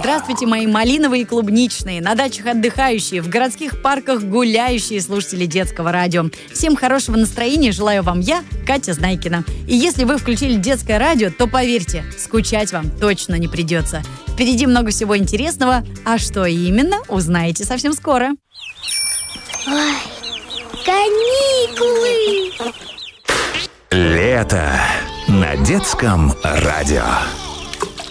Здравствуйте, мои малиновые и клубничные, на дачах отдыхающие, в городских парках гуляющие слушатели детского радио. Всем хорошего настроения желаю вам я, Катя Знайкина. И если вы включили детское радио, то поверьте, скучать вам точно не придется. Впереди много всего интересного, а что именно, узнаете совсем скоро. Ой, каникулы! Лето на детском радио.